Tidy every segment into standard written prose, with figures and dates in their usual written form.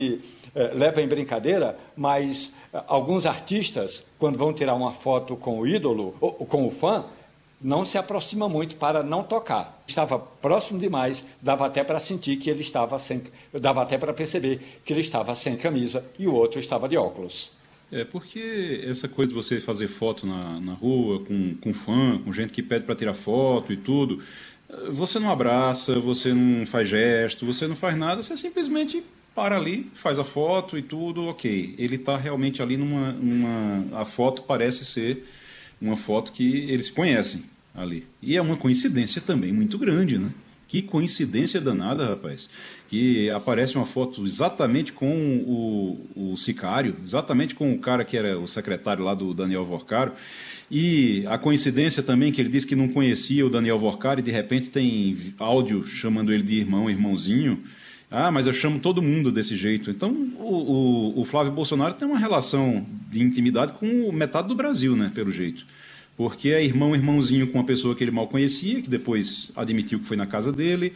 leva em brincadeira, mas alguns artistas, quando vão tirar uma foto com o ídolo, ou com o fã, não se aproxima muito para não tocar. Estava próximo demais, dava até para sentir que ele estava sem... dava até para perceber que ele estava sem camisa e o outro estava de óculos. Porque essa coisa de você fazer foto na rua, com fã, com gente que pede para tirar foto e tudo, você não abraça, você não faz gesto, você não faz nada, você simplesmente para ali, faz a foto e tudo, ok. Ele está realmente ali a foto parece ser uma foto que eles se conhecem ali. E é uma coincidência também muito grande, né? Que coincidência danada, rapaz. Que aparece uma foto exatamente com o sicário, exatamente com o cara que era o secretário lá do Daniel Vorcaro. E a coincidência também que ele disse que não conhecia o Daniel Vorcaro e de repente tem áudio chamando ele de irmãozinho. Mas eu chamo todo mundo desse jeito. Então, o Flávio Bolsonaro tem uma relação de intimidade com metade do Brasil, né, pelo jeito. Porque é irmãozinho com uma pessoa que ele mal conhecia, que depois admitiu que foi na casa dele,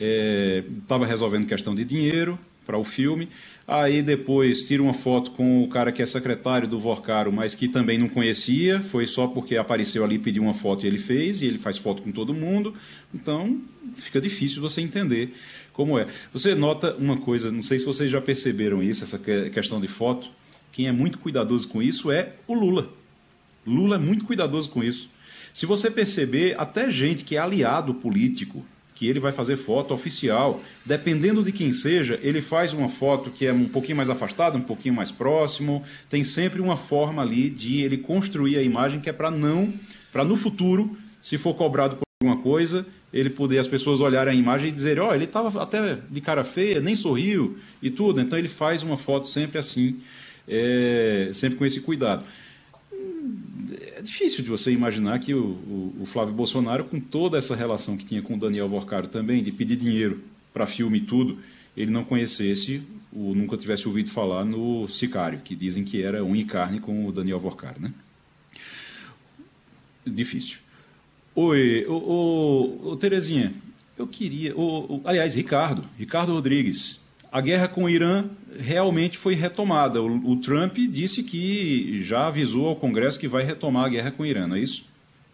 estava resolvendo questão de dinheiro para o filme. Aí depois tira uma foto com o cara que é secretário do Vorcaro, mas que também não conhecia, foi só porque apareceu ali, pediu uma foto e ele fez, e ele faz foto com todo mundo. Então, fica difícil você entender como é. Você nota uma coisa, não sei se vocês já perceberam isso, essa questão de foto, quem é muito cuidadoso com isso é o Lula. Lula é muito cuidadoso com isso. Se você perceber, até gente que é aliado político, que ele vai fazer foto oficial, dependendo de quem seja, ele faz uma foto que é um pouquinho mais afastada, um pouquinho mais próximo, tem sempre uma forma ali de ele construir a imagem que é para no futuro, se for cobrado por alguma coisa, ele poder as pessoas olharem a imagem e dizerem, ele estava até de cara feia, nem sorriu e tudo. Então ele faz uma foto sempre assim, sempre com esse cuidado. É difícil de você imaginar que o Flávio Bolsonaro, com toda essa relação que tinha com o Daniel Vorcaro também, de pedir dinheiro para filme e tudo, ele não conhecesse ou nunca tivesse ouvido falar no Sicário, que dizem que era unha e carne com o Daniel Vorcaro, né? Difícil. Oi, Terezinha, eu queria... aliás, Ricardo Rodrigues, a guerra com o Irã realmente foi retomada. O Trump disse que já avisou ao Congresso que vai retomar a guerra com o Irã, não é isso?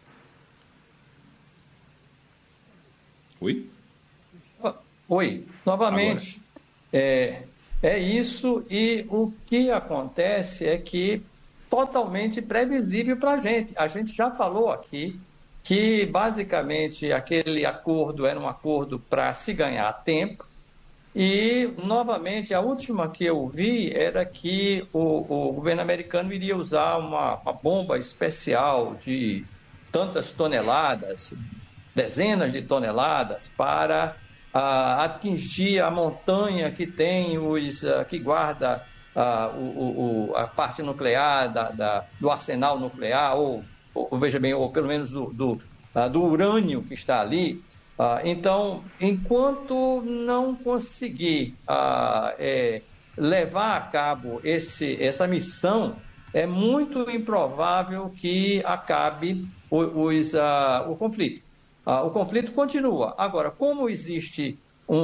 Oi? Oi, novamente. É isso, e o que acontece é que totalmente previsível para a gente. A gente já falou aqui que, basicamente, aquele acordo era um acordo para se ganhar tempo. E, novamente, a última que eu vi era que o governo americano iria usar uma bomba especial de tantas toneladas, dezenas de toneladas, para atingir a montanha que tem que guarda a parte nuclear do arsenal nuclear, ou veja bem, ou pelo menos do urânio que está ali. Então, enquanto não conseguir levar a cabo essa missão, é muito improvável que acabe o conflito. O conflito continua. Agora, como existe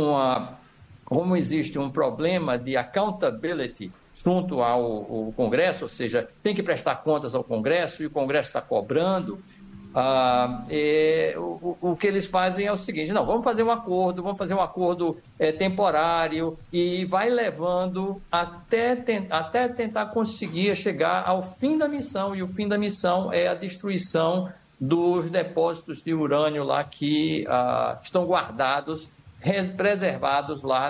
um problema de accountability junto ao Congresso, ou seja, tem que prestar contas ao Congresso e o Congresso está cobrando, o que eles fazem é o seguinte: não, vamos fazer um acordo temporário, e vai levando até tentar conseguir chegar ao fim da missão, e o fim da missão é a destruição dos depósitos de urânio lá que estão guardados, preservados lá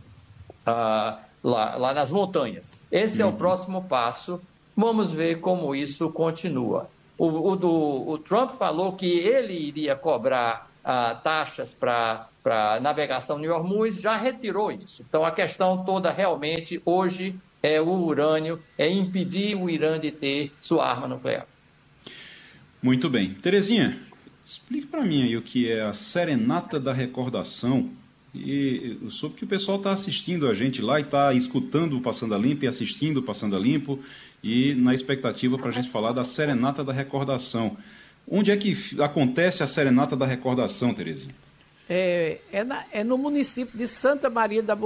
nas montanhas. Esse é o próximo passo. Vamos ver como isso continua. O Trump falou que ele iria cobrar taxas para navegação em Hormuz, já retirou isso. Então, a questão toda realmente hoje é o urânio, é impedir o Irã de ter sua arma nuclear. Muito bem. Terezinha, explique para mim aí o que é a Serenata da Recordação. E eu soube que o pessoal está assistindo a gente lá e está escutando o Passando a Limpo e assistindo o Passando a Limpo, e na expectativa para a gente falar da Serenata da Recordação. Onde é que acontece a Serenata da Recordação, Terezinha? É no município de Santa Maria da